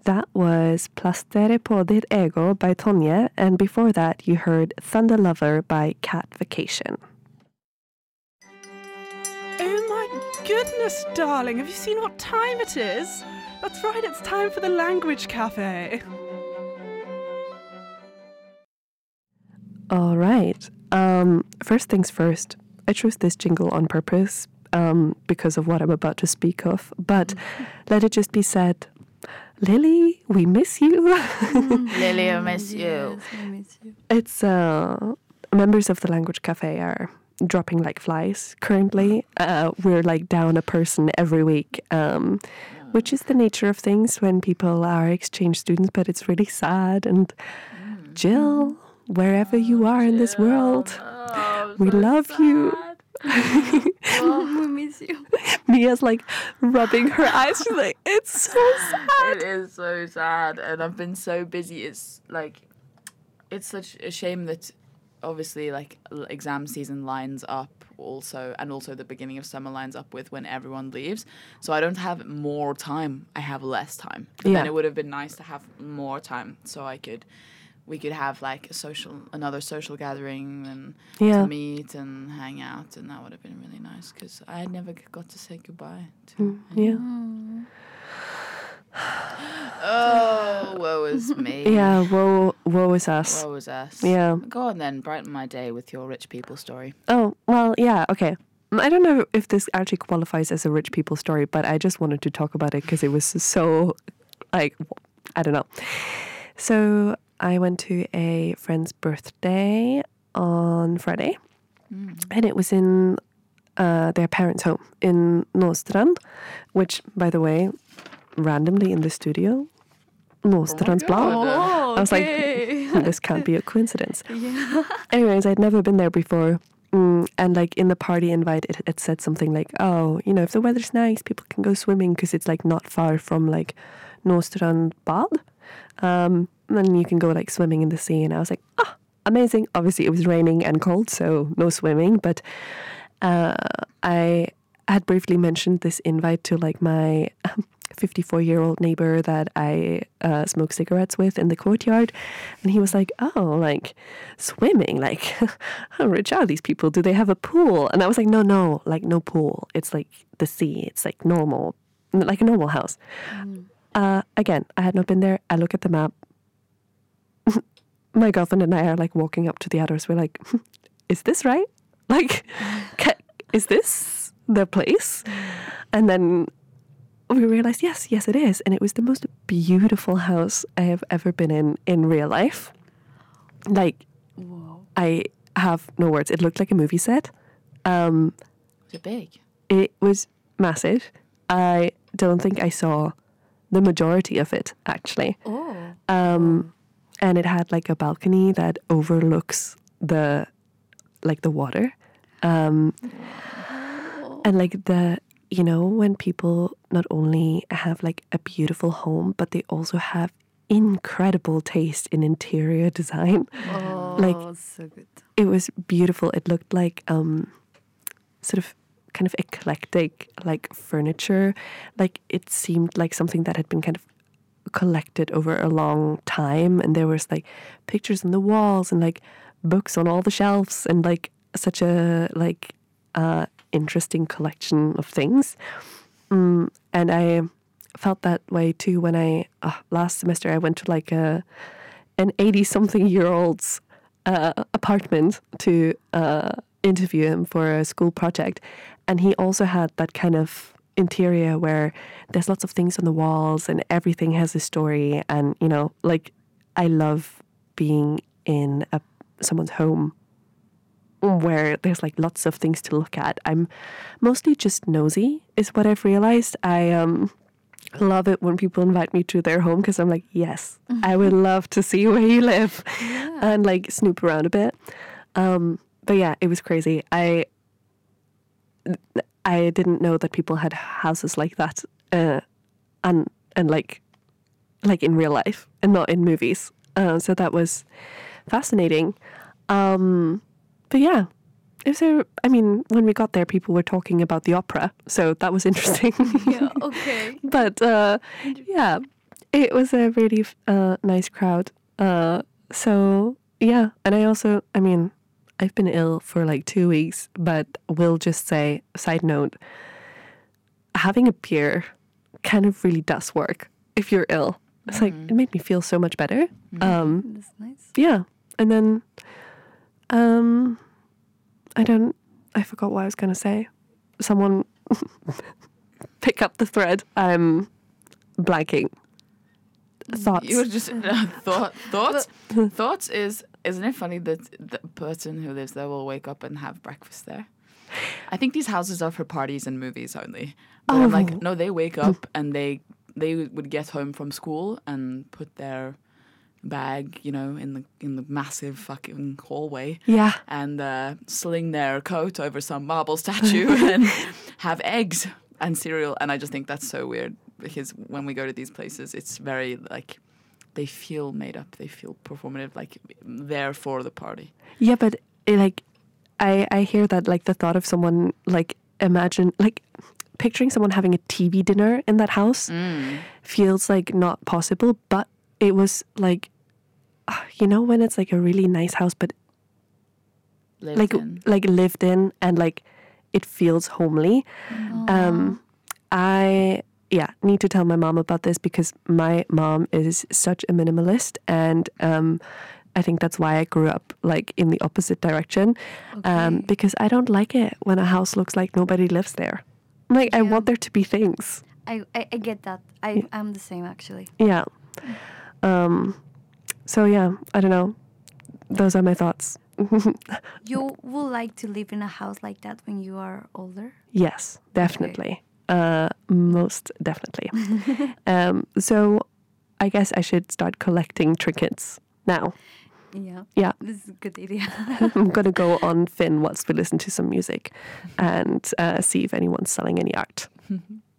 That was Plastere på ditt ego by Tonje, and before that you heard Thunder Lover by Cat Vacation. Oh my goodness, darling, have you seen what time it is? That's right, it's time for the Language Cafe. All right. First things first, I chose this jingle on purpose because of what I'm about to speak of, but let it just be said, Lily, we miss you. Lily, I miss you. Yes, I miss you. It's members of the Language Cafe are dropping like flies currently. We're like down a person every week, which is the nature of things when people are exchange students, but it's really sad. And Jill, wherever you are in this world, we love you. We miss you. Mia's like rubbing her eyes. She's like, it's so sad. It is so sad, and I've been so busy. It's like, it's such a shame that obviously like exam season lines up also, and also the beginning of summer lines up with when everyone leaves. So I don't have more time. I have less time. But then it would have been nice to have more time, so we could have like another social gathering and to meet and hang out, and that would have been really nice because I never got to say goodbye to anyone. Oh, woe is me. Yeah, woe is us. Woe is us. Yeah. Go on then, brighten my day with your rich people story. Oh, well, yeah, okay. I don't know if this actually qualifies as a rich people story, but I just wanted to talk about it because it was so, like, I don't know. So I went to a friend's birthday on Friday, and it was in their parents' home in Nåstrand, which, by the way, randomly in the studio, Nåstrandsblad. Oh, I was like, this can't be a coincidence. Anyways, I'd never been there before. And like in the party invite, it said something like, oh, you know, if the weather's nice, people can go swimming because it's like not far from like Nåstrandbad. And you can go like swimming in the sea. And I was like, amazing. Obviously, it was raining and cold, so no swimming. But I had briefly mentioned this invite to like my 54-year-old neighbor that I smoke cigarettes with in the courtyard. And he was like, oh, like swimming, like how rich are these people? Do they have a pool? And I was like, no, like no pool. It's like the sea. It's like normal, like a normal house. Again, I had not been there. I look at the map. My girlfriend and I are like walking up to the others. We're like, is this right? Like, is this the place? And then we realized, yes, it is. And it was the most beautiful house I have ever been in real life. Like, Whoa. I have no words. It looked like a movie set. Was it big? It was massive. I don't think I saw the majority of it, actually. Oh. And it had like a balcony that overlooks the water. And like you know, when people not only have like a beautiful home, but they also have incredible taste in interior design. Oh, like, so good. It was beautiful. It looked like sort of kind of eclectic, like furniture. Like it seemed like something that had been kind of collected over a long time, and there was like pictures on the walls and like books on all the shelves, and like such a like interesting collection of things. And I felt that way too when I last semester I went to like an 80-something-year-old's apartment to interview him for a school project, and he also had that kind of interior where there's lots of things on the walls and everything has a story. And you know, like I love being in someone's home where there's like lots of things to look at. I'm mostly just nosy is what I've realized. I love it when people invite me to their home because I'm like, yes, I would love to see where you live and like snoop around a bit. But yeah, it was crazy. I didn't know that people had houses like that, and like in real life and not in movies. So that was fascinating. But yeah, when we got there, people were talking about the opera, so that was interesting. Yeah, okay. But yeah, it was a really nice crowd. So yeah, and I mean, I've been ill for like 2 weeks, but will just say, side note, having a beer kind of really does work if you're ill. It's like, it made me feel so much better. That's nice. Yeah. And then, I forgot what I was going to say. Someone pick up the thread. I'm blanking. Thoughts. You were just thoughts. Thoughts isn't it funny that the person who lives there will wake up and have breakfast there? I think these houses are for parties and movies only. But I'm like, no, they wake up and they would get home from school and put their bag, you know, in the massive fucking hallway. Yeah. And sling their coat over some marble statue and have eggs and cereal. And I just think that's so weird because when we go to these places, it's very like they feel made up. They feel performative, like there for the party. Yeah, but I hear that like the thought of someone like imagine like picturing someone having a TV dinner in that house feels like not possible. But it was like, you know, when it's like a really nice house, but lived in and like it feels homely. I need to tell my mom about this because my mom is such a minimalist, and I think that's why I grew up like in the opposite direction. Because I don't like it when a house looks like nobody lives there. Like I want there to be things. I get that. I'm the same actually. Yeah. So yeah, I don't know. Those are my thoughts. You would like to live in a house like that when you are older? Yes, definitely. Most definitely. So I guess I should start collecting trinkets now. Yeah. Yeah. This is a good idea. I'm going to go on Finn whilst we listen to some music and see if anyone's selling any art.